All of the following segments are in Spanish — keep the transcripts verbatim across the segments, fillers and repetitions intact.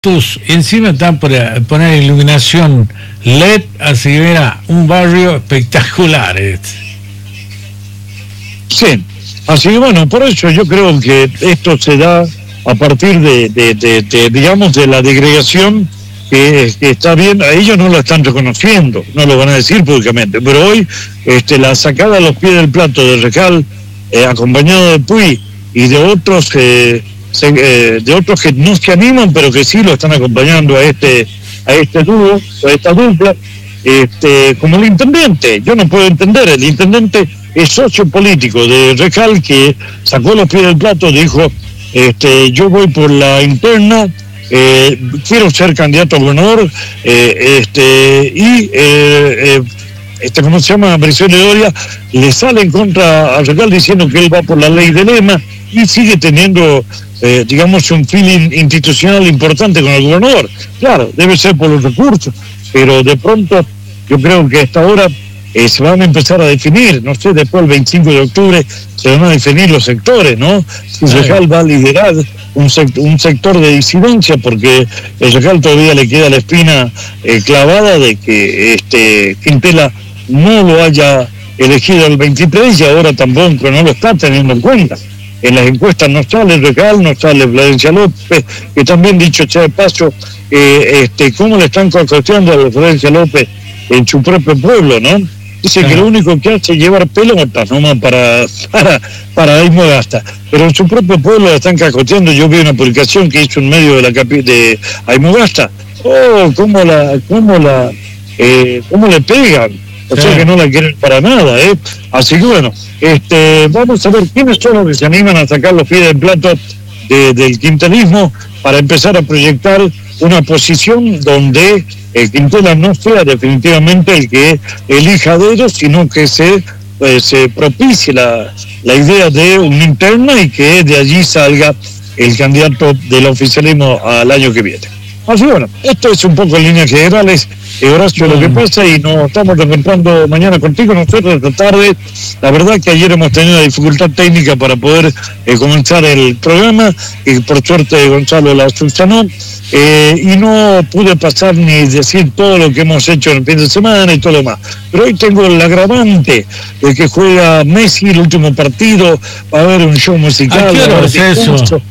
Encima están por poner iluminación L E D, así que mira, un barrio espectacular este. Sí, así que bueno, por eso yo creo que esto se da a partir de, de, de, de digamos, de la degregación que, que está bien. A ellos no lo están reconociendo, no lo van a decir públicamente, pero hoy este, la sacada a los pies del plato de Recal, eh, acompañado de Puy y de otros eh, Se, eh, de otros que no se animan pero que sí lo están acompañando a este a este dúo, a esta dupla, este, como el intendente. Yo no puedo entender, el intendente es socio político de Recal, que sacó los pies del plato, dijo este, yo voy por la interna, eh, quiero ser candidato a gobernador, eh, este, y eh, eh, este, ¿cómo se llama? Briceño Doria le sale en contra a Recal diciendo que él va por la ley de Lema y sigue teniendo Eh, digamos, un feeling institucional importante con el gobernador. Claro, debe ser por los recursos, pero de pronto yo creo que hasta ahora eh, se van a empezar a definir, no sé, después del veinticinco de octubre se van a definir los sectores, ¿no? Si el Recal va a liderar un, sect- un sector de disidencia, porque el Recal todavía le queda la espina eh, clavada de que este Quintela no lo haya elegido el veintitrés y ahora tampoco no lo está teniendo en cuenta. En las encuestas no sale Recal, no sale Florencia López, que también, dicho sea de paso, eh, este, cómo le están cocoteando a Florencia López en su propio pueblo, ¿no? Dice claro. Que lo único que hace es llevar pelotas nomás para, para, para Aymogasta, pero en su propio pueblo le están cacoteando. Yo vi una publicación que hizo en medio de la capi- de Aymogasta. Oh, cómo la, cómo la, eh, cómo le pegan. O sea que no la quieren para nada, ¿eh? Así que bueno, este, vamos a ver quiénes son los que se animan a sacar los pies del plato de, del quintelismo para empezar a proyectar una posición donde el Quintela no sea definitivamente el que elija dedo, sino que se, eh, se propicie la, la idea de una interna y que de allí salga el candidato del oficialismo al año que viene. Así bueno, esto es un poco en líneas generales, eh, Horacio, lo que pasa, y nos estamos reencontrando mañana contigo, nosotros esta tarde. La verdad que ayer hemos tenido una dificultad técnica para poder eh, comenzar el programa, y por suerte Gonzalo la subsanó, eh, y no pude pasar ni decir todo lo que hemos hecho en el fin de semana y todo lo demás. Pero hoy tengo el agravante de que juega Messi el último partido, va a haber un show musical. ¿A qué hora es eso?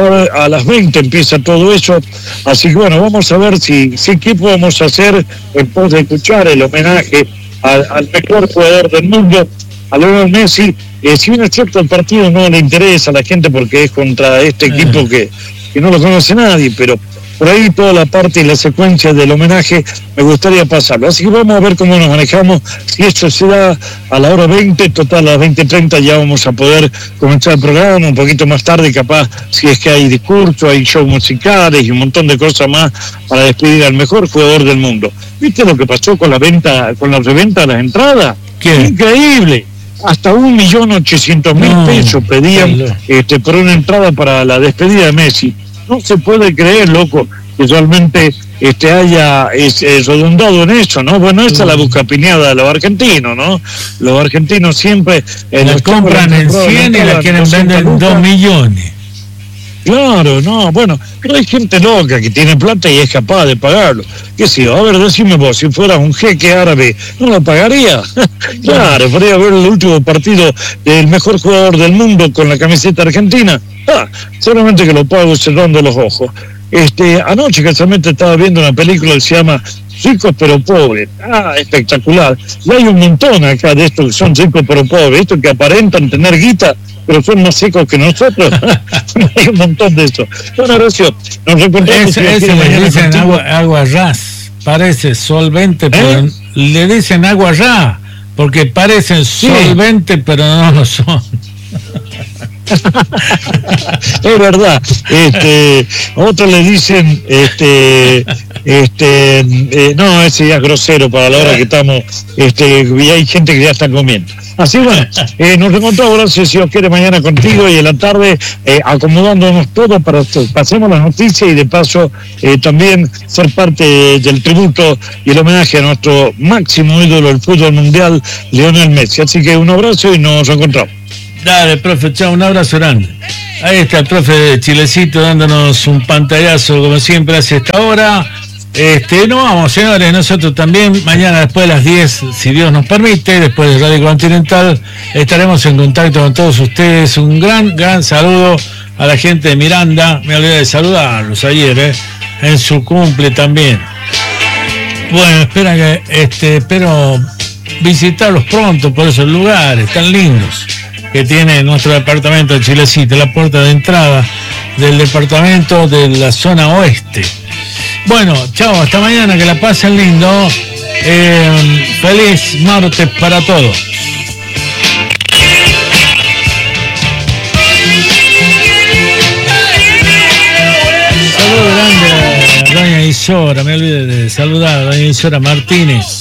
A las veinte empieza todo eso, así que bueno, vamos a ver si, si qué podemos hacer después de escuchar el homenaje al, al mejor jugador del mundo, a Lionel Messi. Eh, si bien es cierto, el partido no le interesa a la gente porque es contra este equipo que, que no lo conoce nadie, pero por ahí toda la parte y la secuencia del homenaje me gustaría pasarlo. Así que vamos a ver cómo nos manejamos. Si esto se da a la hora veinte, total a las veinte treinta ya vamos a poder comenzar el programa. Un poquito más tarde, capaz, si es que hay discurso, hay shows musicales y un montón de cosas más para despedir al mejor jugador del mundo. ¿Viste lo que pasó con la venta, con la reventa de las entradas? ¿Qué? Increíble. Hasta un millón ochocientos mil pesos pedían este, por una entrada para la despedida de Messi. No se puede creer, loco, que realmente este haya es, es redundado en eso, ¿no? Bueno, esa es la buscapiñada de los argentinos, ¿no? Los argentinos siempre... Eh, la compran en cien y la quieren vender en dos millones. Claro, no, bueno, pero hay gente loca que tiene plata y es capaz de pagarlo. ¿Qué sé yo? A ver, decime vos, si fueras un jeque árabe, ¿no lo pagaría? Claro, podría ver el último partido del mejor jugador del mundo con la camiseta argentina. Ah, seguramente que lo pago cerrando los ojos. Este, anoche casualmente estaba viendo una película que se llama Ricos pero Pobres. Ah, espectacular. Y hay un montón acá de estos que son ricos pero pobres, estos que aparentan tener guita, pero son más secos que nosotros. Hay un montón de eso. Bueno, Horacio, nos reencontramos. Ese, ese le dicen agua, agua ras, parece solvente, pero ¿Eh? le dicen agua ras, porque parecen sí. solvente, pero no lo son. Es verdad. Este, otros le dicen, este, este, eh, no, ese ya es grosero para la hora que estamos, este, y hay gente que ya está comiendo. Así bueno, eh, nos reencontramos, Horacio, si Dios quiere, mañana contigo y en la tarde eh, acomodándonos todo para que pasemos las noticias y de paso eh, también ser parte del tributo y el homenaje a nuestro máximo ídolo del fútbol mundial, Lionel Messi. Así que un abrazo y nos reencontramos. Dale, profe, chao, un abrazo grande. Ahí está el profe de Chilecito dándonos un pantallazo como siempre hace esta hora. Este, no vamos, señores, nosotros también mañana después de las diez, si Dios nos permite, después de Radio Continental, estaremos en contacto con todos ustedes. Un gran, gran saludo a la gente de Miranda, me olvidé de saludarlos ayer, eh, en su cumple también. Bueno, espera que, este, espero visitarlos pronto por esos lugares tan lindos que tiene nuestro departamento de Chilecito, la puerta de entrada del departamento de la zona oeste. Bueno, chao, hasta mañana, que la pasen lindo. Eh, feliz martes para todos. Saludos grande a doña Isora, me olvidé de saludar a doña Isora Martínez.